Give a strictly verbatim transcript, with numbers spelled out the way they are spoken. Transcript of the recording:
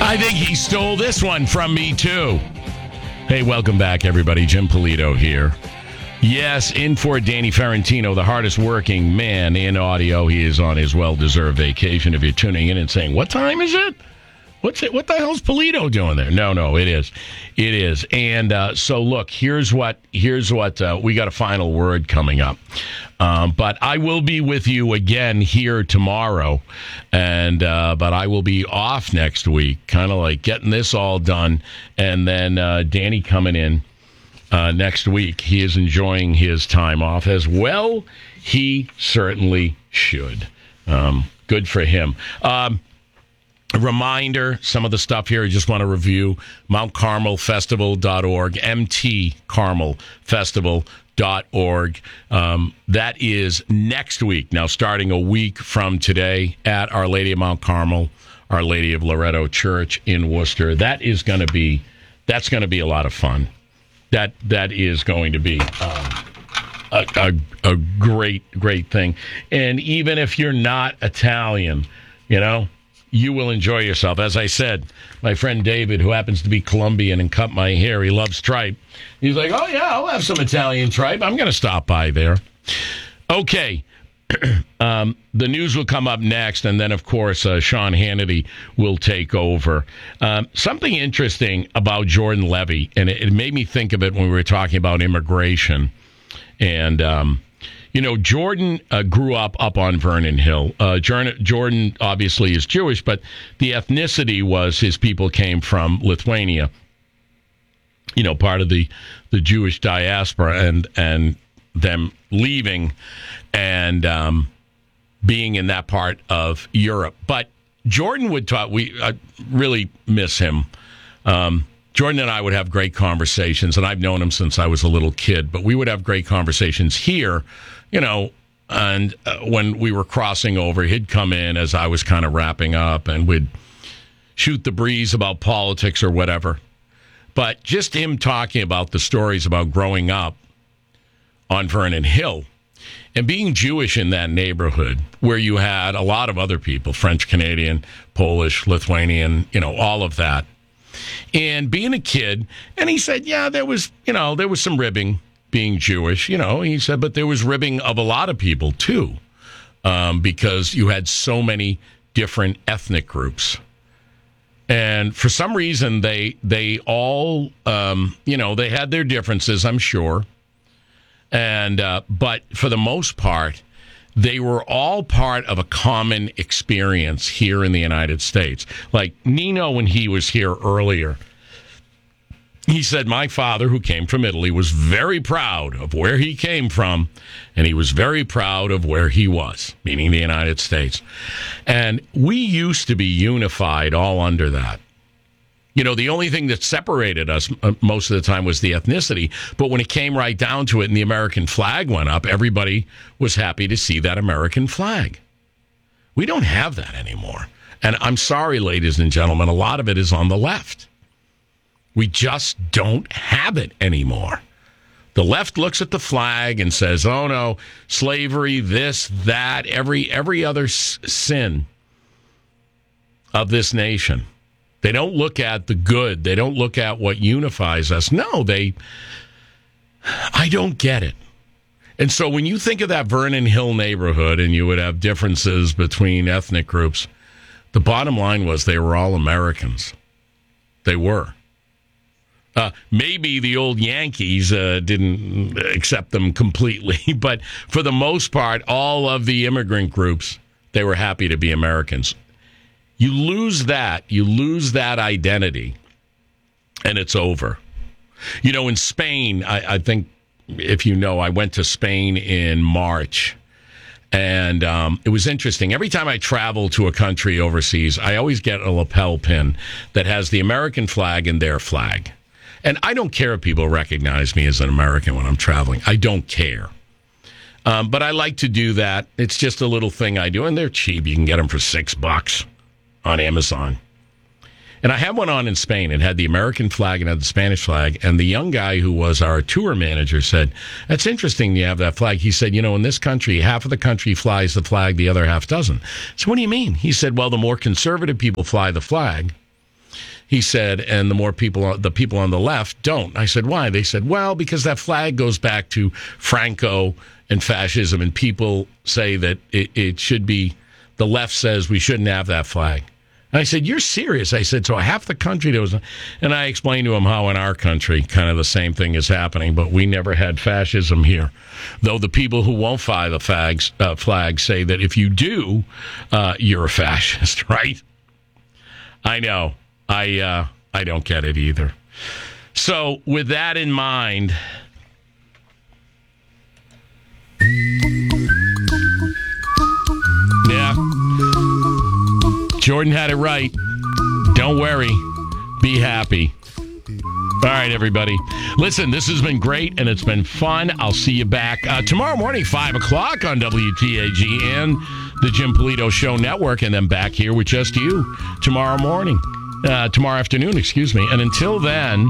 I think he stole this one from me, too. Hey, welcome back, everybody. Jim Polito here. Yes, in for Danny Ferrantino, the hardest working man in audio. He is on his well-deserved vacation. If you're tuning in and saying, what time is it? What's it? What the hell's Polito doing there? No, no, it is. It is. And uh, so, look, here's what, here's what uh, we got a final word coming up. Um, but I will be with you again here tomorrow. And uh, but I will be off next week, kind of like getting this all done. And then uh, Danny coming in uh, next week. He is enjoying his time off as well. He certainly should. Um, good for him. Um A reminder, some of the stuff here I just want to review, mount carmel festival dot org, m t carmel festival dot org. Um, that is next week, now starting a week from today at Our Lady of Mount Carmel, Our Lady of Loretto Church in Worcester. That is going to be, that's going to be a lot of fun. That That is going to be um, a, a, a great, great thing. And even if you're not Italian, you know, you will enjoy yourself. As I said, my friend David, who happens to be Colombian and cut my hair, he loves tripe. He's like, oh, yeah, I'll have some Italian tripe. I'm going to stop by there. Okay. um, the news will come up next, and then, of course, uh, Sean Hannity will take over. Um, something interesting about Jordan Levy, and it, it made me think of it when we were talking about immigration, and um You know, Jordan uh, grew up up on Vernon Hill. Uh, Jordan, Jordan obviously is Jewish, but the ethnicity was his people came from Lithuania. You know, part of the, the Jewish diaspora, and and them leaving and um, being in that part of Europe. But Jordan would talk. We I really miss him. Um, Jordan and I would have great conversations, and I've known him since I was a little kid. But we would have great conversations here. You know, and uh, when we were crossing over, he'd come in as I was kind of wrapping up, and we'd shoot the breeze about politics or whatever. But just him talking about the stories about growing up on Vernon Hill and being Jewish in that neighborhood where you had a lot of other people, French, Canadian, Polish, Lithuanian, you know, all of that. And being a kid, and he said, yeah, there was, you know, there was some ribbing. Being Jewish, you know, he said, but there was ribbing of a lot of people, too, um, because you had so many different ethnic groups. And for some reason, they they all, um, you know, they had their differences, I'm sure. And uh, but for the most part, they were all part of a common experience here in the United States. Like Nino, when he was here earlier, he said, my father, who came from Italy, was very proud of where he came from, and he was very proud of where he was, meaning the United States. And we used to be unified all under that. You know, the only thing that separated us uh, most of the time was the ethnicity. But when it came right down to it and the American flag went up, everybody was happy to see that American flag. We don't have that anymore. And I'm sorry, ladies and gentlemen, a lot of it is on the left. We just don't have it anymore. The left looks at the flag and says, oh, no, slavery, this, that, every every other s- sin of this nation. They don't look at the good. They don't look at what unifies us. No, they, I don't get it. And so when you think of that Vernon Hill neighborhood and you would have differences between ethnic groups, the bottom line was they were all Americans. They were. Uh, maybe the old Yankees uh, didn't accept them completely, but for the most part, all of the immigrant groups, they were happy to be Americans. You lose that, you lose that identity, and it's over. You know, in Spain, I, I think, if you know, I went to Spain in March, and um, it was interesting. Every time I travel to a country overseas, I always get a lapel pin that has the American flag and their flag. And I don't care if people recognize me as an American when I'm traveling. I don't care. Um, but I like to do that. It's just a little thing I do, and they're cheap. You can get them for six bucks on Amazon. And I had one on in Spain. It had the American flag and had the Spanish flag. And the young guy who was our tour manager said, that's interesting you have that flag. He said, you know, in this country, half of the country flies the flag, the other half doesn't. So what do you mean? He said, well, the more conservative people fly the flag, He said, and the more people, the people on the left don't. I said, why? They said, well, because that flag goes back to Franco and fascism, and people say that it, it should be, the left says we shouldn't have that flag. And I said, you're serious? I said, so half the country, there was, and I explained to him how in our country kind of the same thing is happening, but we never had fascism here. Though the people who won't fly the flags, uh, flag say that if you do, uh, you're a fascist, right? I know. I uh, I don't get it either. So with that in mind, yeah, Jordan had it right. Don't worry. Be happy. All right, everybody. Listen, this has been great, and it's been fun. I'll see you back uh, tomorrow morning, five o'clock on W T A G and the Jim Polito Show Network, and then back here with just you tomorrow morning. Uh, tomorrow afternoon, excuse me. And until then...